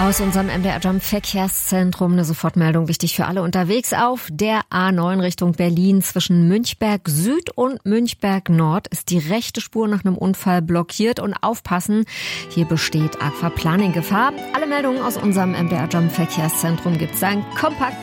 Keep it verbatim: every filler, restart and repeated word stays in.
Aus unserem M D R Jump Verkehrszentrum eine Sofortmeldung, wichtig für alle unterwegs auf der A neun Richtung Berlin. Zwischen Münchberg Süd und Münchberg Nord ist die rechte Spur nach einem Unfall blockiert. Und aufpassen, hier besteht Aquaplaning-Gefahr. Alle Meldungen aus unserem M D R Jump Verkehrszentrum gibt's dann kompakt